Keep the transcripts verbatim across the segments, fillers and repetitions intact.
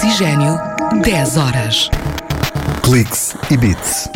Oxigênio, dez horas. Cliques e Beats.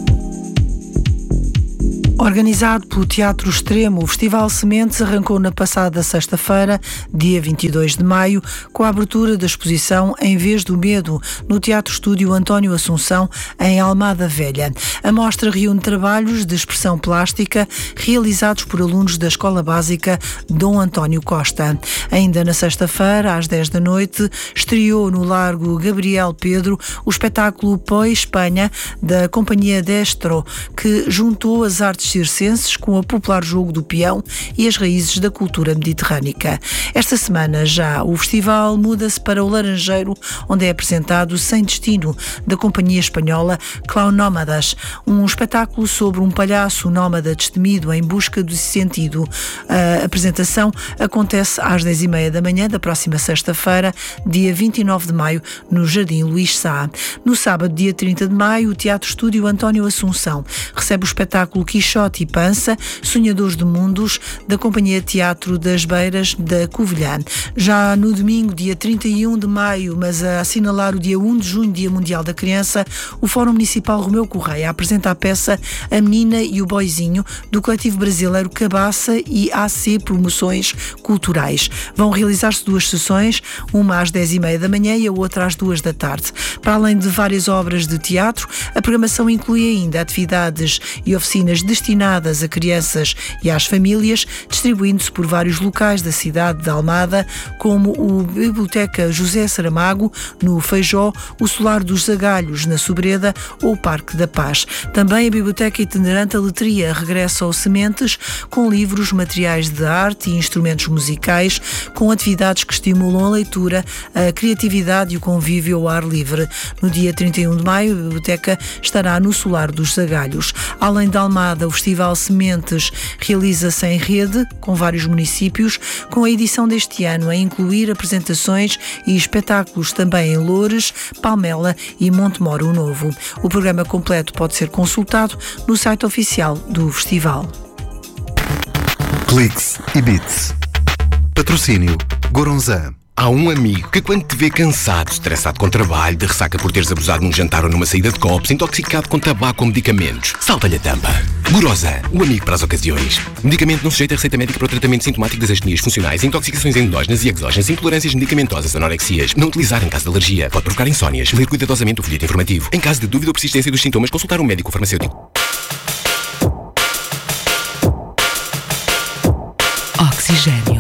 Organizado pelo Teatro Extremo, o Festival Sementes arrancou na passada sexta-feira, dia vinte e dois de maio, com a abertura da exposição Em Vez do Medo, no Teatro Estúdio António Assunção, em Almada Velha. A mostra reúne trabalhos de expressão plástica realizados por alunos da Escola Básica Dom António Costa. Ainda na sexta-feira, às dez da noite, estreou no Largo Gabriel Pedro o espetáculo Poi Espanha, da Companhia Destro, que juntou as artes circenses com o popular jogo do peão e as raízes da cultura mediterrânica. Esta semana já o festival muda-se para o Laranjeiro, onde é apresentado Sem Destino, da companhia espanhola Clown Nómadas, um espetáculo sobre um palhaço nómada destemido em busca de sentido. A apresentação acontece às dez e meia da manhã da próxima sexta-feira, dia vinte e nove de maio, no Jardim Luís Sá. No sábado, dia trinta de maio, o Teatro Estúdio António Assunção recebe o espetáculo Quixote e Pança, Sonhadores de Mundos, da Companhia Teatro das Beiras, da Covilhã. Já no domingo, dia trinta e um de maio, mas a assinalar o dia um de junho, Dia Mundial da Criança, o Fórum Municipal Romeu Correia apresenta a peça A Menina e o Boizinho, do coletivo brasileiro Cabaça e A C Promoções Culturais. Vão realizar-se duas sessões, uma às dez e meia da manhã e a outra às duas da tarde. Para além de várias obras de teatro, a programação inclui ainda atividades e oficinas destinadas a crianças e às famílias, distribuindo-se por vários locais da cidade de Almada, como o Biblioteca José Saramago, no Feijó, o Solar dos Zagalhos, na Sobreda, ou o Parque da Paz. Também a Biblioteca Itinerante A Letria regressa ao Sementes, com livros, materiais de arte e instrumentos musicais, com atividades que estimulam a leitura, a criatividade e o convívio ao ar livre. No dia trinta e um de maio, a Biblioteca estará no Solar dos Zagalhos. Além de Almada, o Festival Sementes realiza-se em rede, com vários municípios, com a edição deste ano a incluir apresentações e espetáculos também em Loures, Palmela e Montemoro Novo. O programa completo pode ser consultado no site oficial do festival. Cliques e Beats. Patrocínio Goronzan. Há um amigo que, quando te vê cansado, estressado com trabalho, de ressaca por teres abusado num jantar ou numa saída de copos, intoxicado com tabaco ou medicamentos, salta-lhe a tampa. Gorosan, o amigo para as ocasiões. Medicamento não sujeito a receita médica para o tratamento sintomático das astenias funcionais, intoxicações endógenas e exógenas, intolerâncias medicamentosas, anorexias. Não utilizar em caso de alergia. Pode provocar insónias. Ler cuidadosamente o folheto informativo. Em caso de dúvida ou persistência dos sintomas, consultar um médico ou farmacêutico. Oxigênio.